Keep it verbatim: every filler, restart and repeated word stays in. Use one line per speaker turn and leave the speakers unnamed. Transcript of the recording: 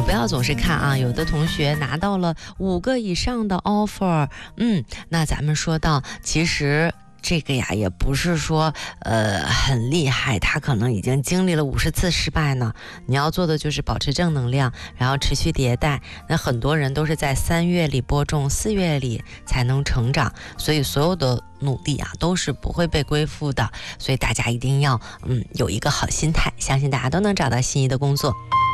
不要总是看啊，有的同学拿到了五个以上的 offer， 嗯，那咱们说到，其实这个呀，也不是说呃很厉害，他可能已经经历了五十次失败呢。你要做的就是保持正能量，然后持续迭代。那很多人都是在三月里播种，四月里才能成长，所以所有的努力啊都是不会被归附的。所以大家一定要嗯有一个好心态，相信大家都能找到心仪的工作。